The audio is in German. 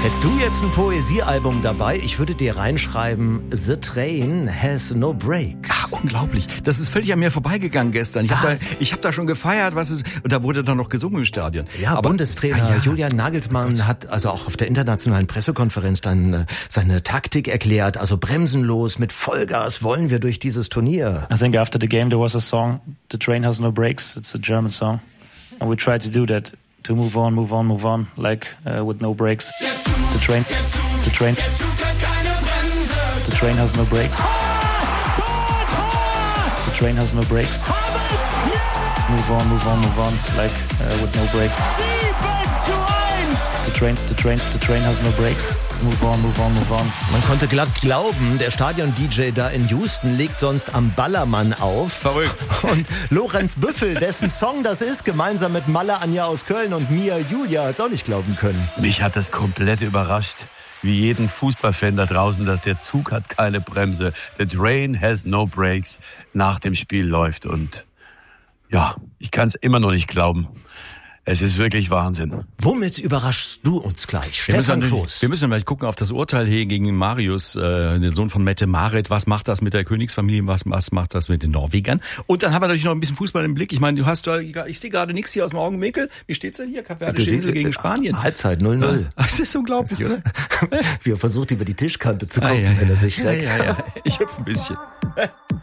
Hättest du jetzt ein Poesiealbum dabei, ich würde dir reinschreiben, The Train has no brakes. Ach, unglaublich. Das ist völlig an mir vorbeigegangen gestern. Ich hab da schon gefeiert, und da wurde dann noch gesungen im Stadion. Ja, aber Bundestrainer Julian Nagelsmann hat also auch auf der internationalen Pressekonferenz dann seine Taktik erklärt. Also bremsenlos, mit Vollgas wollen wir durch dieses Turnier. I think after the game there was a song, The Train has no brakes. It's a German song. And we tried to do that. To move on, like with no brakes. The train has no brakes. The train has no brakes. Move on, like with no brakes. 7:1. The train has no brakes. Move on. Man konnte glatt glauben, der Stadion-DJ da in Houston legt sonst am Ballermann auf. Verrückt. Und Lorenz Büffel, dessen Song das ist, gemeinsam mit Malle Anja aus Köln und Mia Julia, hat's auch nicht glauben können. Mich hat das komplett überrascht, wie jeden Fußballfan da draußen, dass der Zug hat keine Bremse. The train has no brakes nach dem Spiel läuft. Und ja, ich kann es immer noch nicht glauben. Es ist wirklich Wahnsinn. Womit überraschst du uns gleich? Stefan Kloß. Wir müssen mal gucken auf das Urteil hier gegen Marius, den Sohn von Mette-Marit. Was macht das mit der Königsfamilie? Was macht das mit den Norwegern? Und dann haben wir natürlich noch ein bisschen Fußball im Blick. Ich meine, ich sehe gerade nichts hier aus dem Augenwinkel. Wie steht's denn hier? Kapverdische Insel gegen Spanien. Halbzeit 0-0. Das ist unglaublich, oder? Wie er versucht, über die Tischkante zu gucken, wenn er sich rechts. Ich hüpfe ein bisschen.